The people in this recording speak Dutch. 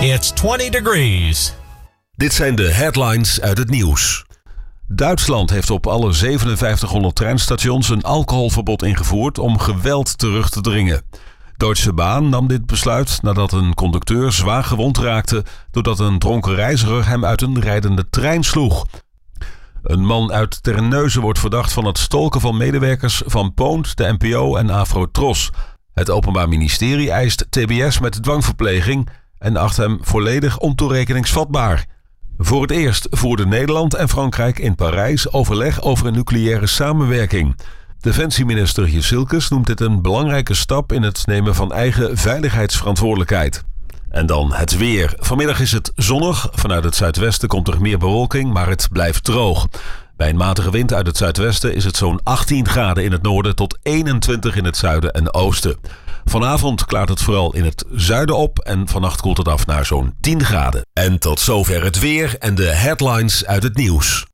It's 20 degrees. Dit zijn de headlines uit het nieuws. Duitsland heeft op alle 5700 treinstations een alcoholverbod ingevoerd om geweld terug te dringen. Deutsche Bahn nam dit besluit nadat een conducteur zwaar gewond raakte doordat een dronken reiziger hem uit een rijdende trein sloeg. Een man uit Terneuzen wordt verdacht van het stolken van medewerkers van Poont, de NPO en Afro-Tros. Het Openbaar Ministerie eist TBS met dwangverpleging en acht hem volledig ontoerekeningsvatbaar. Voor het eerst voerden Nederland en Frankrijk in Parijs overleg over een nucleaire samenwerking. Defensieminister Jezilkes noemt dit een belangrijke stap in het nemen van eigen veiligheidsverantwoordelijkheid. En dan het weer. Vanmiddag is het zonnig. Vanuit het zuidwesten komt er meer bewolking, maar het blijft droog. Bij een matige wind uit het zuidwesten is het zo'n 18 graden in het noorden tot 21 in het zuiden en oosten. Vanavond klaart het vooral in het zuiden op en vannacht koelt het af naar zo'n 10 graden. En tot zover het weer en de headlines uit het nieuws.